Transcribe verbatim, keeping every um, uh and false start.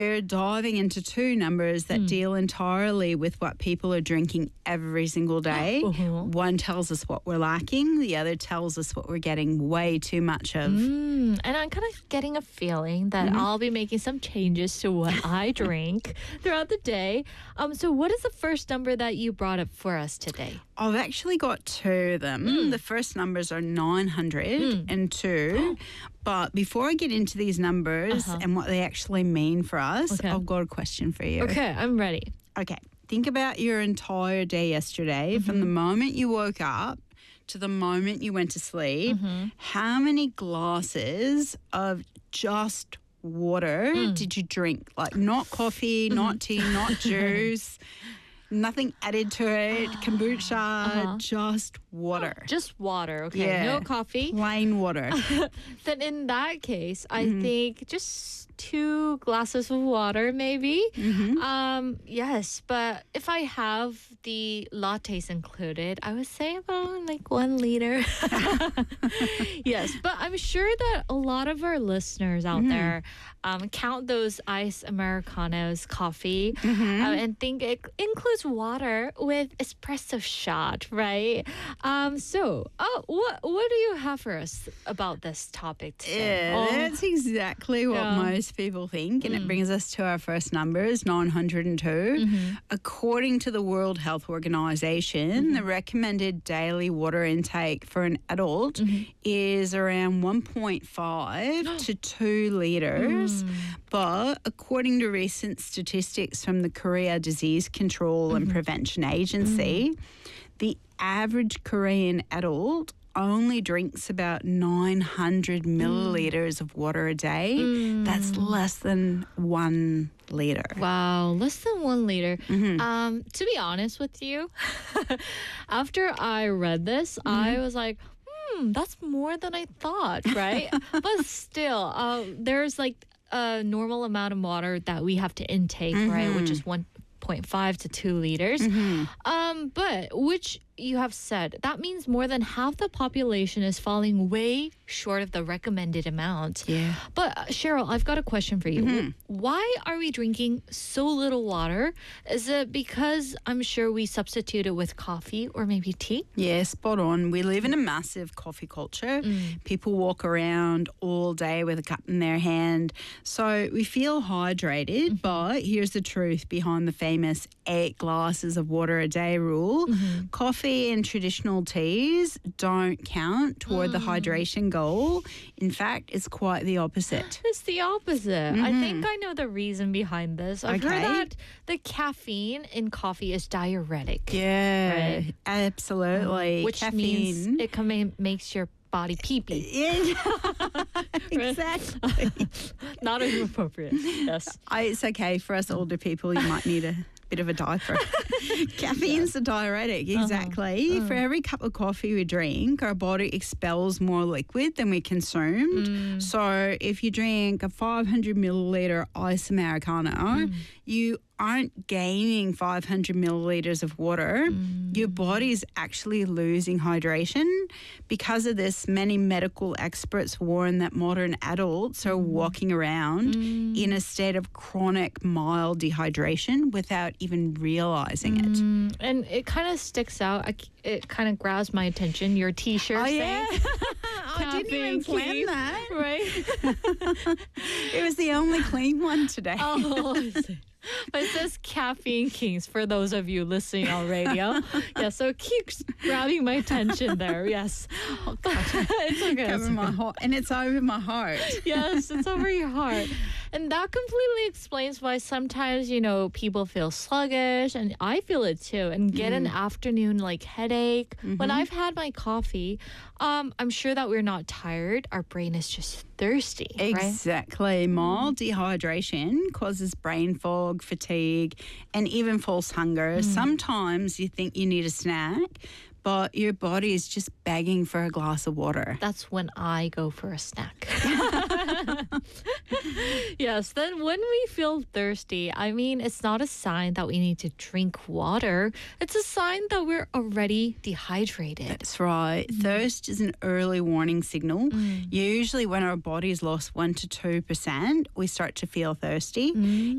We're diving into two numbers that Mm. deal entirely with what people are drinking every single day. Uh-huh. One tells us what we're lacking, the other tells us what we're getting way too much of. Mm, and I'm kind of getting a feeling that Mhm. I'll be making some changes to what I drink throughout the day. Um, so what is the first number that you brought up for us today? I've actually got two of them. Mm. The first numbers are nine hundred Mm. and two. But before I get into these numbers Uh-huh. and what they actually mean for us, Okay. I've got a question for you. Okay, I'm ready. Okay. Think about your entire day yesterday from the moment you woke up to the moment you went to sleep. Mhm. How many glasses of just water Mm. did you drink? Like not coffee, not tea, not juice, nothing added to it, kombucha, Uh-huh. just water. Just water, okay? Yeah. No coffee. Plain water. Then in that case, I Mhm. think just two glasses of water, maybe. Mhm. Um, yes, but if I have the lattes included, I would say about like one liter. Yes, but I'm sure that a lot of our listeners out Mhm. there um, count those ice Americanos coffee Mhm. uh, and think it includes water with espresso shot, right? Um, so, oh, what what do you have for us about this topic today? Yeah, Oh, that's exactly what Yeah. most people think. And it Mm. brings us to our first numbers, nine hundred two. mhm. According to the World Health Organization, the recommended daily water intake for an adult Mhm. is around one point five to two litres. Mm. But according to recent statistics from the Korea Disease Control and Prevention Agency, the average Korean adult only drinks about nine hundred millilitres of water a day. That's less than one litre. Wow, less than one liter. Mhm. Um, to be honest with you, after I read this, I was like, hmm, that's more than I thought, right? But still, uh, there's like a normal amount of water that we have to intake, right? Which is one point five to two liters. Mhm. Um, but which you have said, that means more than half the population is falling way short of the recommended amount. Yeah. But uh, Cheryl, I've got a question for you. Why are we drinking so little water? Is it because I'm sure we substitute it with coffee or maybe tea? Yeah, spot on. We live in a massive coffee culture. People walk around all day with a cup in their hand. So we feel hydrated, but here's the truth behind the famous eight glasses of water a day rule. Coffee and traditional teas don't count toward the hydration goal. In fact, it's quite the opposite. It's the opposite. I think I know the reason behind this. I've heard Okay. that the caffeine in coffee is diuretic. Yeah, Right. absolutely. Which Caffeine. means it can ma- makes your body pee-pee. Yeah, exactly. Not inappropriate. Yes. I, it's okay for us older people. You might need a bit of a diaper. Caffeine's a diuretic, exactly. For every cup of coffee we drink, our body expels more liquid than we consumed. So if you drink a five hundred milliliter ice Americano, you aren't gaining five hundred milliliters of water. Your body's actually losing hydration. Because of this, many medical experts warn that modern adults are walking around in a state of chronic mild dehydration without even realizing it. Mm, and it kind of sticks out. I c it kind of grabs my attention. Your T-shirt Oh, saying, yeah. I didn't even Caffeine plan King, that. right? It was the only clean one today. Oh, I see. But it says Caffeine Kings for those of you listening on radio. Yeah, so it keeps grabbing my attention there. Yes. Oh, God. It's okay. Cover it's my okay. heart, and it's over my heart. Yes, it's over your heart. And that completely explains why sometimes, you know, people feel sluggish, and I feel it too, and get an afternoon like headache. When I've had my coffee, um, I'm sure that we're not tired. Our brain is just thirsty, right? Exactly. Mild dehydration causes brain fog, fatigue, and even false hunger. Sometimes you think you need a snack, but your body is just begging for a glass of water. That's when I go for a snack. Yes, then when we feel thirsty, I mean, it's not a sign that we need to drink water. It's a sign that we're already dehydrated. That's right. Thirst is an early warning signal. Usually when our body's lost one to two percent, we start to feel thirsty.